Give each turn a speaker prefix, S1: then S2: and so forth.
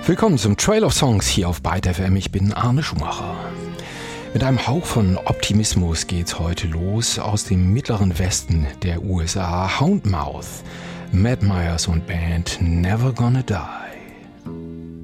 S1: Willkommen zum Trail of Songs hier auf Byte FM. Ich bin Arne Schumacher. Mit einem Hauch von Optimismus geht's heute los aus dem mittleren Westen der USA. Houndmouth, Matt Myers und Band Never Gonna Die.